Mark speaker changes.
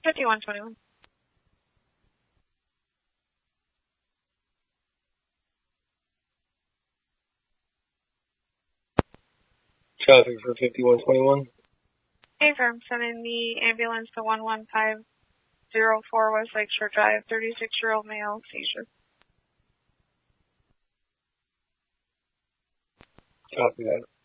Speaker 1: 5121.
Speaker 2: Traffic for 5121.
Speaker 1: Hey, firm, sending the ambulance to 11504 West Lakeshore Drive, 36-year-old male, seizure.
Speaker 2: Copy that.